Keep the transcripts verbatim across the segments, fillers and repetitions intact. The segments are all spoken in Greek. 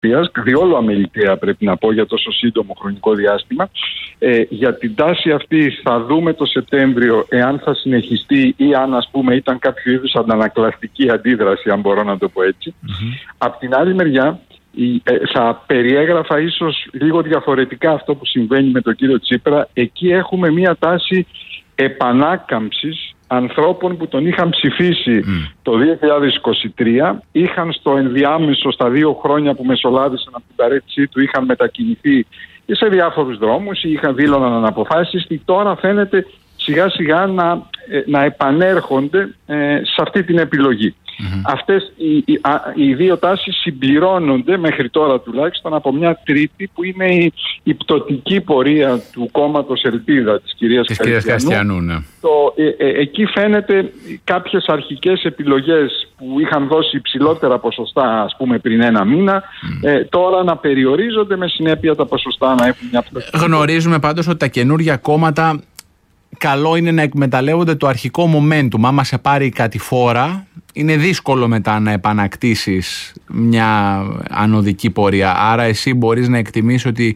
Δημοκρατίας, διόλου αμεληταία πρέπει να πω για τόσο σύντομο χρονικό διάστημα. Ε, για την τάση αυτή θα δούμε το Σεπτέμβριο εάν θα συνεχιστεί ή αν, ας πούμε, ήταν κάποιο είδους αντανακλαστική αντίδραση, αν μπορώ να το πω έτσι. Mm-hmm. Απ' την άλλη μεριά, θα περιέγραφα ίσως λίγο διαφορετικά αυτό που συμβαίνει με τον κύριο Τσίπρα. Εκεί έχουμε μία τάση επανάκαμψης ανθρώπων που τον είχαν ψηφίσει mm. το δύο χιλιάδες είκοσι τρία, είχαν στο ενδιάμεσο, στα δύο χρόνια που μεσολάβησαν από την παρέτησή του, είχαν μετακινηθεί σε διάφορους δρόμους, είχαν δήλωναν αναποφάσεις, και τώρα φαίνεται σιγά σιγά να, να επανέρχονται ε, σε αυτή την επιλογή. Mm-hmm. Αυτές οι, οι, οι δύο τάσεις συμπληρώνονται μέχρι τώρα τουλάχιστον από μια τρίτη που είναι η, η πτωτική πορεία του κόμματος Ελπίδα της κυρίας Καριστιανού. Ναι. Το, ε, ε, εκεί φαίνεται κάποιες αρχικές επιλογές που είχαν δώσει υψηλότερα ποσοστά, ας πούμε, πριν ένα μήνα, mm. ε, τώρα να περιορίζονται, με συνέπεια τα ποσοστά να έχουν μια πτωτική. Γνωρίζουμε πάντως ότι τα καινούργια κόμματα καλό είναι να εκμεταλλεύονται το αρχικό momentum. Άμα σε πάρει η κατηφόρα, είναι δύσκολο μετά να επανακτήσεις μια ανωδική πορεία. Άρα εσύ μπορείς να εκτιμήσεις ότι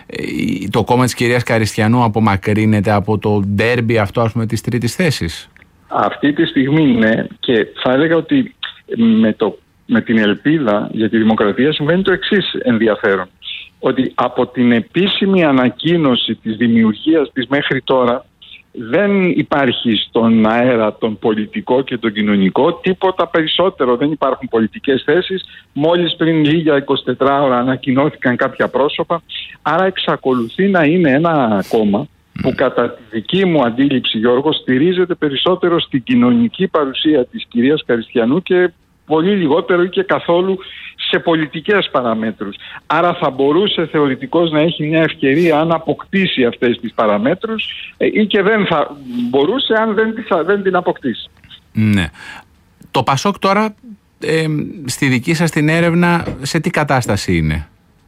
το κόμμα της κυρίας Καριστιανού απομακρύνεται από το ντέρμπι αυτό, ας πούμε, της τρίτης θέσης. Αυτή τη στιγμή ναι, και θα έλεγα ότι με, το, με την Ελπίδα για τη Δημοκρατία συμβαίνει το εξής ενδιαφέρον. Ότι από την επίσημη ανακοίνωση της δημιουργίας της μέχρι τώρα δεν υπάρχει στον αέρα τον πολιτικό και τον κοινωνικό τίποτα περισσότερο. Δεν υπάρχουν πολιτικές θέσεις. Μόλις πριν λίγα εικοσιτέσσερις ώρα ανακοινώθηκαν κάποια πρόσωπα. Άρα εξακολουθεί να είναι ένα κόμμα που κατά τη δική μου αντίληψη, Γιώργο, στηρίζεται περισσότερο στην κοινωνική παρουσία της κυρίας Καριστιανού και πολύ λιγότερο ή και καθόλου σε πολιτικές παραμέτρους. Άρα θα μπορούσε θεωρητικώς να έχει μια ευκαιρία αν αποκτήσει αυτές τις παραμέτρους, ή και δεν θα μπορούσε αν δεν, δεν την αποκτήσει. Ναι. Το Πασόκ τώρα ε, στη δική σας την έρευνα σε τι κατάσταση είναι?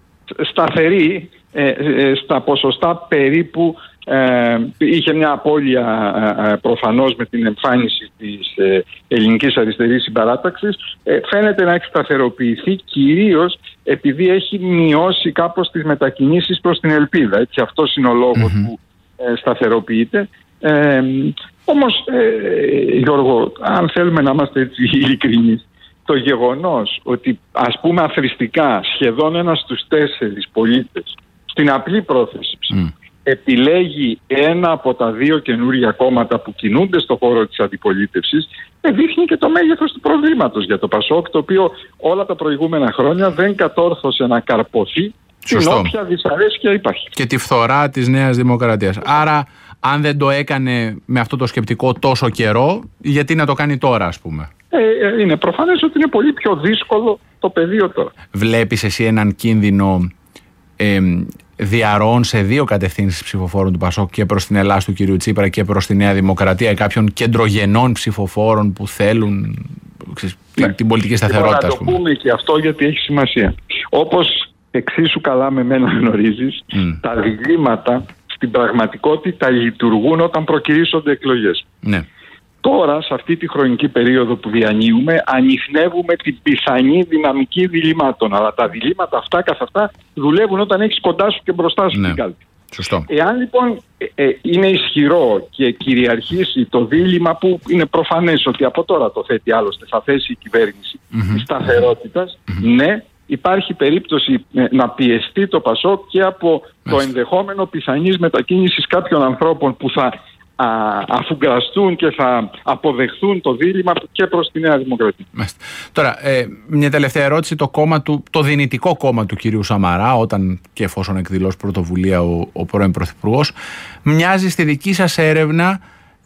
Σταθερή, ε, ε, στα ποσοστά περίπου. Ε, είχε μια απώλεια ε, προφανώς με την εμφάνιση της ε, ελληνικής αριστερής συμπαράταξης. Ε, φαίνεται να έχει σταθεροποιηθεί, κυρίως επειδή έχει μειώσει κάπως τις μετακινήσεις προς την Ελπίδα. Έτσι, αυτός είναι ο λόγος mm-hmm. που ε, σταθεροποιείται. Ε, όμως, ε, Γιώργο, αν θέλουμε να είμαστε έτσι ειλικρινείς, το γεγονός ότι, ας πούμε, αθροιστικά σχεδόν ένας στους τέσσερις πολίτες στην απλή πρόθεση mm. επιλέγει ένα από τα δύο καινούργια κόμματα που κινούνται στον χώρο της αντιπολίτευσης, δείχνει και το μέγεθος του προβλήματος για το Πασόκ, το οποίο όλα τα προηγούμενα χρόνια δεν κατόρθωσε να καρποθεί την όποια δυσαρέσκεια υπάρχει. Και τη φθορά της Νέας Δημοκρατίας. Άρα, αν δεν το έκανε με αυτό το σκεπτικό τόσο καιρό, γιατί να το κάνει τώρα, ας πούμε? Ε, είναι προφανές ότι είναι πολύ πιο δύσκολο το πεδίο τώρα. Βλέπεις εσύ έναν κίνδυνο ε, διαρροών σε δύο κατευθύνσεις ψηφοφόρων του Πασόκ, και προς την Ελλάδα του κυρίου Τσίπρα και προς τη Νέα Δημοκρατία, κάποιων κεντρογενών ψηφοφόρων που θέλουν ξέρεις, ναι. την πολιτική σταθερότητα? Να το πούμε και αυτό, γιατί έχει σημασία. Όπως εξίσου καλά με μένα γνωρίζεις, mm. τα διλήμματα στην πραγματικότητα λειτουργούν όταν προκυρήσονται εκλογές. Ναι. Τώρα, σε αυτή τη χρονική περίοδο που διανύουμε, ανιχνεύουμε την πιθανή δυναμική διλημάτων. Αλλά τα διλήμματα αυτά καθ' αυτά δουλεύουν όταν έχεις κοντά σου και μπροστά σου ναι. την κάλπη. Σωστό. Εάν λοιπόν ε, ε, είναι ισχυρό και κυριαρχήσει το δίλημμα, που είναι προφανές ότι από τώρα το θέτει, άλλωστε θα θέσει η κυβέρνηση mm-hmm. σταθερότητας, mm-hmm. ναι, υπάρχει περίπτωση ε, να πιεστεί το Πασόκ και από mm-hmm. το ενδεχόμενο πιθανής μετακίνησης κάποιων ανθρώπων που θα Α, αφουγκραστούν και θα αποδεχθούν το δίλημμα και προς τη Νέα Δημοκρατία. Μάλιστα. Τώρα, ε, μια τελευταία ερώτηση. Το κόμμα του, το δυνητικό κόμμα του κυρίου Σαμαρά, όταν και εφόσον εκδηλώσει πρωτοβουλία ο, ο πρώην Πρωθυπουργός, μοιάζει στη δική σας έρευνα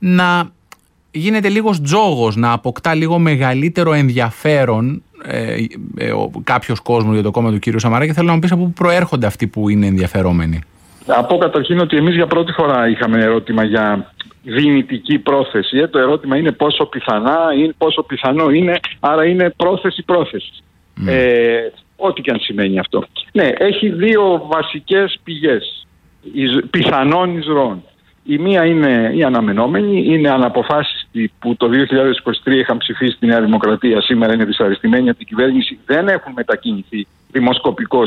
να γίνεται λίγος τζόγος, να αποκτά λίγο μεγαλύτερο ενδιαφέρον ε, ε, ο, κάποιος κόσμος για το κόμμα του κυρίου Σαμαρά, και θέλω να μου πεις από πού προέρχονται αυτοί που είναι ενδιαφερόμενοι. Να πω καταρχήν ότι εμείς για πρώτη φορά είχαμε ερώτημα για δυνητική πρόθεση. Ε, το ερώτημα είναι πόσο πιθανά, είναι, πόσο πιθανό είναι, άρα είναι πρόθεση-πρόθεση. Mm. Ε, ό,τι και αν σημαίνει αυτό. Ναι, έχει δύο βασικές πηγές πιθανών εισρώων. Η μία είναι η αναμενόμενη, είναι αναποφάσεις που το δύο χιλιάδες είκοσι τρία είχαν ψηφίσει στη Νέα Δημοκρατία, σήμερα είναι δυσαρεστημένοι από την κυβέρνηση, δεν έχουν μετακινηθεί δημοσκοπικό